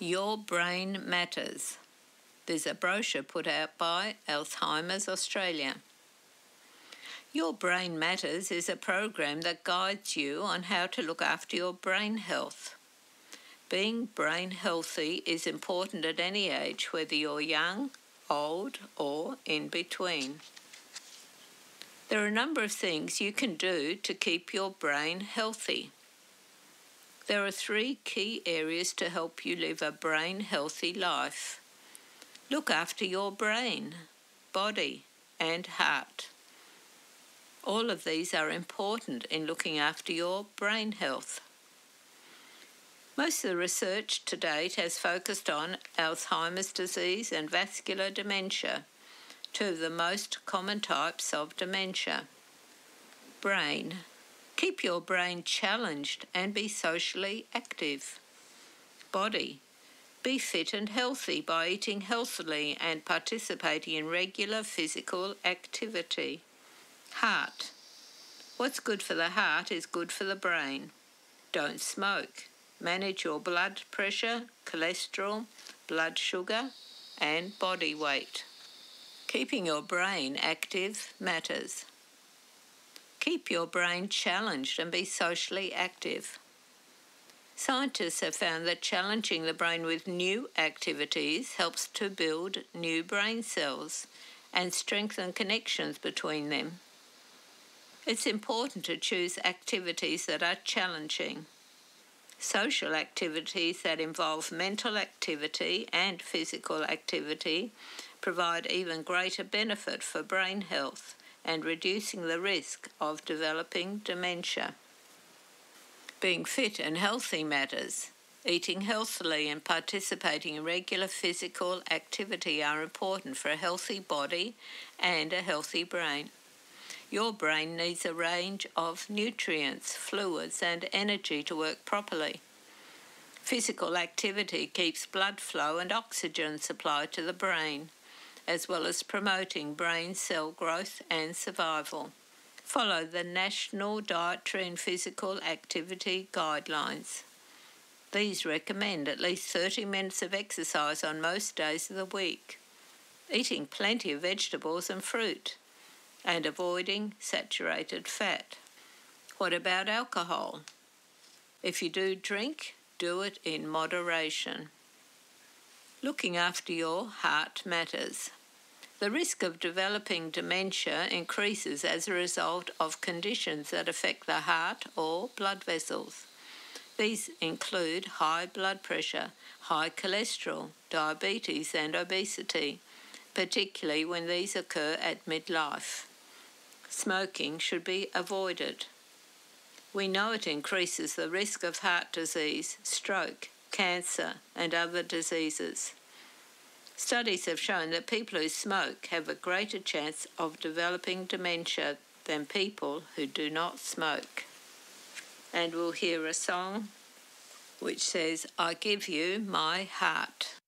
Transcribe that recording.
Your Brain Matters. There's a brochure put out by Alzheimer's Australia. Your Brain Matters is a program that guides you on how to look after your brain health. Being brain healthy is important at any age, whether you're young, old, or in between. There are a number of things you can do to keep your brain healthy. There are 3 key areas to help you live a brain-healthy life. Look after your brain, body, and heart. All of these are important in looking after your brain health. Most of the research to date has focused on Alzheimer's disease and vascular dementia, 2 of the most common types of dementia. Brain. Keep your brain challenged and be socially active. Body. Be fit and healthy by eating healthily and participating in regular physical activity. Heart. What's good for the heart is good for the brain. Don't smoke. Manage your blood pressure, cholesterol, blood sugar, and body weight. Keeping your brain active matters. Keep your brain challenged and be socially active. Scientists have found that challenging the brain with new activities helps to build new brain cells and strengthen connections between them. It's important to choose activities that are challenging. Social activities that involve mental activity and physical activity provide even greater benefit for brain health and reducing the risk of developing dementia. Being fit and healthy matters. Eating healthily and participating in regular physical activity are important for a healthy body and a healthy brain. Your brain needs a range of nutrients, fluids, and energy to work properly. Physical activity keeps blood flow and oxygen supply to the brain, as well as promoting brain cell growth and survival. Follow the National Dietary and Physical Activity Guidelines. These recommend at least 30 minutes of exercise on most days of the week, eating plenty of vegetables and fruit, and avoiding saturated fat. What about alcohol? If you do drink, do it in moderation. Looking after your heart matters. The risk of developing dementia increases as a result of conditions that affect the heart or blood vessels. These include high blood pressure, high cholesterol, diabetes, and obesity, particularly when these occur at midlife. Smoking should be avoided. We know it increases the risk of heart disease, stroke, cancer, and other diseases. Studies have shown that people who smoke have a greater chance of developing dementia than people who do not smoke. And we'll hear a song which says, "I give you my heart."